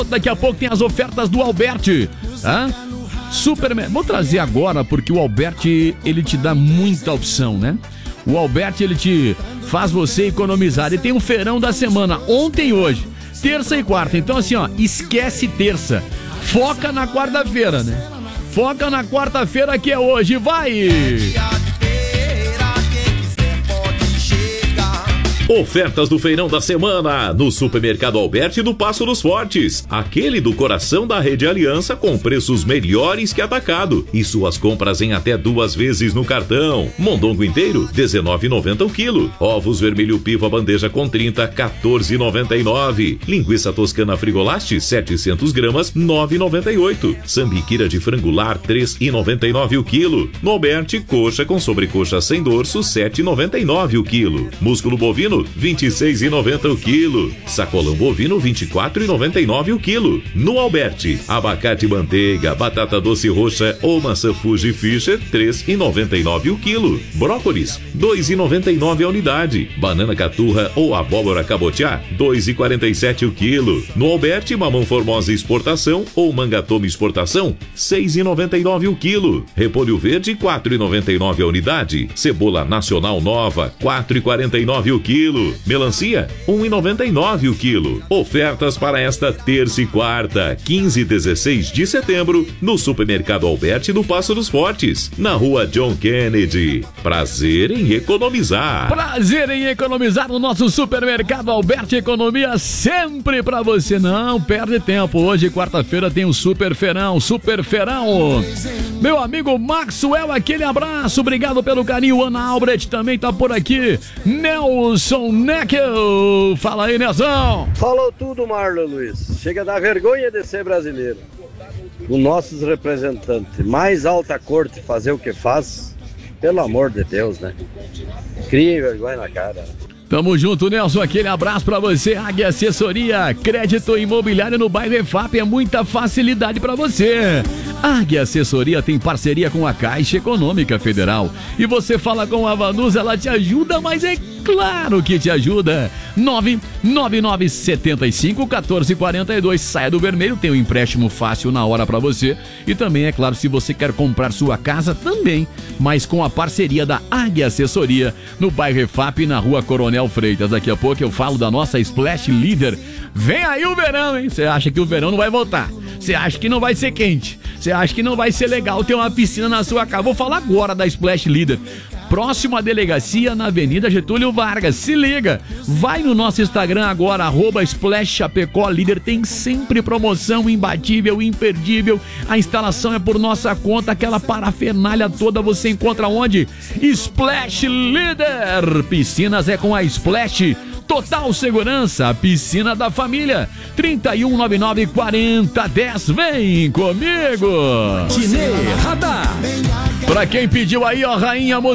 Daqui a pouco tem as ofertas do Alberti, tá? Vou trazer agora porque o Alberti, ele te dá muita opção, né? O Alberti, ele te faz você economizar. E tem um feirão da semana, ontem e hoje, terça e quarta. Então assim, ó, esquece terça, foca na quarta-feira, né? Foca na quarta-feira que é hoje, vai! Ofertas do feirão da semana no Supermercado Alberti do Passo dos Fortes. Aquele do coração da Rede Aliança com preços melhores que atacado. E suas compras em até 2 vezes no cartão. Mondongo inteiro, R$19,90 o quilo. Ovos vermelho pivo a bandeja com 30, R$14,99. Linguiça toscana Frigolaste, 700 gramas, R$9,98. Sambiquira de frangular, R$3,99 o quilo. No Alberti, coxa com sobrecoxa sem dorso, R$7,99 o quilo. Músculo bovino, R$26,90 o quilo. Sacolão bovino, R$24,99 o quilo. No Alberti, abacate manteiga, batata doce roxa ou maçã Fuji Fisher, R$3,99 o quilo. Brócolis, R$2,99 a unidade. Banana caturra ou abóbora cabotiá, R$2,47 o quilo. No Alberti, mamão formosa exportação ou mangatome exportação, R$6,99 o quilo. Repolho verde, R$4,99 a unidade. Cebola nacional nova, R$4,49 o quilo. Melancia, R$1,99 o quilo. Ofertas para esta terça e quarta, 15 e 16 de setembro, no Supermercado Alberti do Passo dos Fortes, na rua John Kennedy. Prazer em economizar. Prazer em economizar no nosso Supermercado Alberti. Economia sempre pra você. Não perde tempo. Hoje, quarta-feira, tem o Super Feirão. Super Feirão. Meu amigo Maxwell, aquele abraço. Obrigado pelo carinho. Ana Albrecht também tá por aqui. Nelson Neckel. Fala aí, Nelson. Falou tudo, Marlon Luiz. Chega a dar vergonha de ser brasileiro. Os nossos representantes, mais alta corte, fazer o que faz, pelo amor de Deus, né? Cria vergonha na cara. Tamo junto, Nelson. Aquele abraço pra você. Águia Assessoria, crédito imobiliário no bairro EFAP é muita facilidade pra você. Águia Assessoria tem parceria com a Caixa Econômica Federal. E você fala com a Vanusa, ela te ajuda, mas é claro que te ajuda. 99975-1442. Saia do vermelho, tem um empréstimo fácil na hora pra você. E também, é claro, se você quer comprar sua casa, também. Mas com a parceria da Águia Assessoria, no bairro EFAP, na rua Coronel Freitas. Daqui a pouco eu falo da nossa Splash Leader. Vem aí o verão, hein? Você acha que o verão não vai voltar? Você acha que não vai ser quente? Você acha que não vai ser legal ter uma piscina na sua casa? Vou falar agora da Splash Leader. Próxima delegacia na Avenida Getúlio Vargas. Se liga, vai no nosso Instagram agora, @SplashChapecó. Líder tem sempre promoção imbatível, imperdível. A instalação é por nossa conta, aquela parafernália toda você encontra onde? Splash Leader. Piscinas é com a Splash. Total segurança, a piscina da família. 3199-4010. Vem comigo. Cine Radar. Pra quem pediu aí, ó, Rainha